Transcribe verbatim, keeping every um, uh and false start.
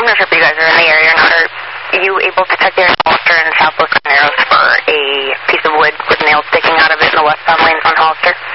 not sure if you guys are in the area or not. Are you able to check the area Hollister and Southwest Narrows for a piece of wood with nails sticking out of it in the westbound lanes on Hollister?